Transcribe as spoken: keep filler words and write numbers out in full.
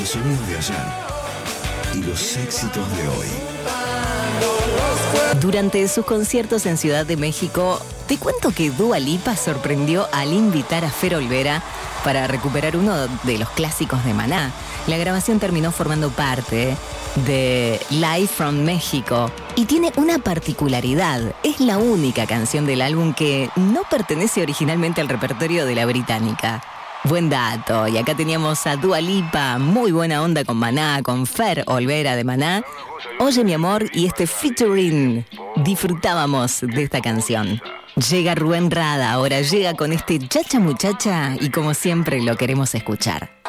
Los sonidos de ayer y los éxitos de hoy. Durante sus conciertos en Ciudad de México, te cuento que Dua Lipa sorprendió al invitar a Fer Olvera para recuperar uno de los clásicos de Maná. La grabación terminó formando parte de Live from México y tiene una particularidad. Es la única canción del álbum que no pertenece originalmente al repertorio de la británica. Buen dato. Y acá teníamos a Dua Lipa, muy buena onda con Maná, con Fer Olvera de Maná. Oye mi amor, y este featuring. Disfrutábamos de esta canción. Llega Rubén Rada, ahora llega con este Chacha Muchacha y como siempre lo queremos escuchar.